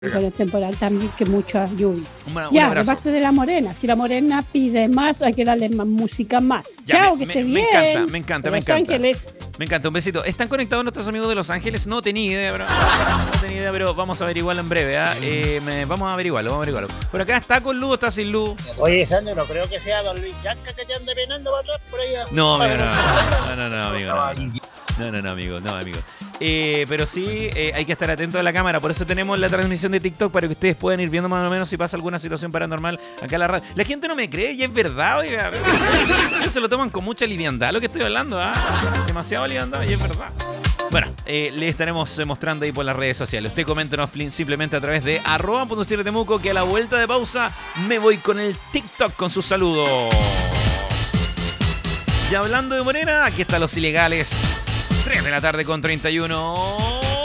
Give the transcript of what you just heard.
con el temporal también, que mucha lluvia. Un Ya, de abrazo. parte de la Morena. Si la Morena pide más, hay que darle más música más. Ya, Chao, que esté bien. Me encanta. Los Ángeles. Me encanta, un besito. ¿Están conectados nuestros amigos de Los Ángeles? No tenía idea, pero vamos a averiguarlo en breve. Vamos a averiguarlo. Por acá está con luz o está sin luz. Oye, Sandro, no creo que sea Don Luis Yanca que te ande penando para atrás por ahí. No, amigo, no, amigo. Pero sí, hay que estar atento a la cámara. Por eso tenemos la transmisión de TikTok para que ustedes puedan ir viendo más o menos si pasa alguna situación paranormal acá en la radio. La gente no me cree y es verdad, oiga. Ellos se lo toman con mucha liviandad lo que estoy hablando, ¿ah? Demasiado liviandad y es verdad. Bueno, le estaremos mostrando ahí por las redes sociales. Usted coméntenos simplemente a través de @.temuco, que a la vuelta de pausa me voy con el TikTok con sus saludos. Y hablando de Morena, aquí están los ilegales. 3 de la tarde con 31.